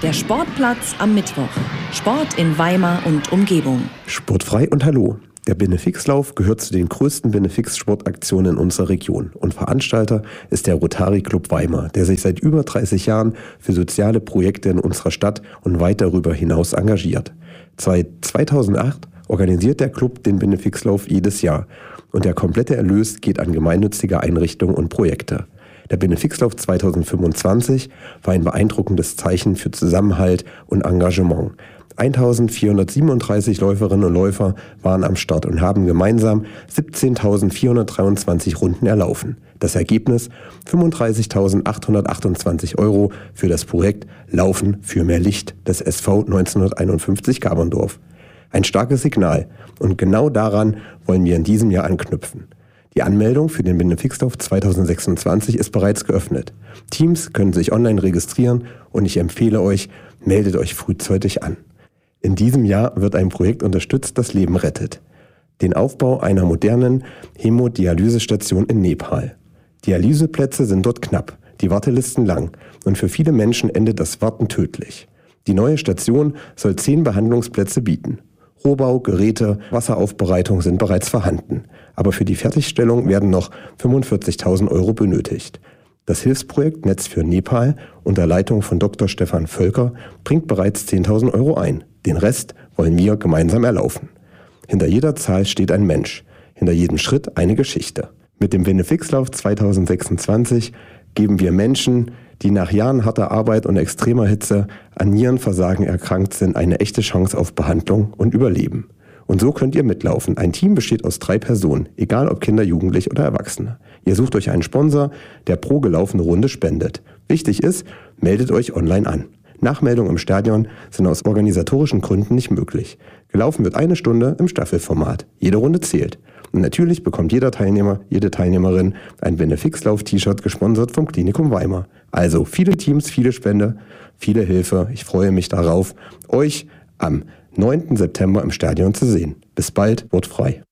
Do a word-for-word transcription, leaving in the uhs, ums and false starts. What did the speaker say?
Der Sportplatz am Mittwoch. Sport in Weimar und Umgebung. Sportfrei und hallo. Der Benefixlauf gehört zu den größten Benefix-Sportaktionen in unserer Region und Veranstalter ist der Rotary Club Weimar, der sich seit über dreißig Jahren für soziale Projekte in unserer Stadt und weit darüber hinaus engagiert. Seit zweitausendacht organisiert der Club den Benefixlauf jedes Jahr und der komplette Erlös geht an gemeinnützige Einrichtungen und Projekte. Der Benefixlauf zweitausendfünfundzwanzig war ein beeindruckendes Zeichen für Zusammenhalt und Engagement. eintausendvierhundertsiebenunddreißig Läuferinnen und Läufer waren am Start und haben gemeinsam siebzehntausendvierhundertdreiundzwanzig Runden erlaufen. Das Ergebnis fünfunddreißigtausendachthundertachtundzwanzig Euro für das Projekt Laufen für mehr Licht des S V neunzehnhunderteinundfünfzig Gaberndorf. Ein starkes Signal und genau daran wollen wir in diesem Jahr anknüpfen. Die Anmeldung für den Benefixlauf zweitausendsechsundzwanzig ist bereits geöffnet. Teams können sich online registrieren und ich empfehle euch, meldet euch frühzeitig an. In diesem Jahr wird ein Projekt unterstützt, das Leben rettet. Den Aufbau einer modernen Hämodialysestation in Nepal. Dialyseplätze sind dort knapp, die Wartelisten lang und für viele Menschen endet das Warten tödlich. Die neue Station soll zehn Behandlungsplätze bieten. Rohbau, Geräte, Wasseraufbereitung sind bereits vorhanden. Aber für die Fertigstellung werden noch fünfundvierzigtausend Euro benötigt. Das Hilfsprojekt Netz für Nepal unter Leitung von Doktor Stefan Völker bringt bereits zehntausend Euro ein. Den Rest wollen wir gemeinsam erlaufen. Hinter jeder Zahl steht ein Mensch, hinter jedem Schritt eine Geschichte. Mit dem Benefixlauf zweitausendsechsundzwanzig geben wir Menschen, die nach Jahren harter Arbeit und extremer Hitze an Nierenversagen erkrankt sind, eine echte Chance auf Behandlung und Überleben. Und so könnt ihr mitlaufen. Ein Team besteht aus drei Personen, egal ob Kinder, Jugendliche oder Erwachsene. Ihr sucht euch einen Sponsor, der pro gelaufene Runde spendet. Wichtig ist, meldet euch online an. Nachmeldungen im Stadion sind aus organisatorischen Gründen nicht möglich. Gelaufen wird eine Stunde im Staffelformat. Jede Runde zählt. Und natürlich bekommt jeder Teilnehmer, jede Teilnehmerin ein Benefixlauf-T-Shirt gesponsert vom Klinikum Weimar. Also viele Teams, viele Spende, viele Hilfe. Ich freue mich darauf, euch am neunten September im Stadion zu sehen. Bis bald, Wort frei.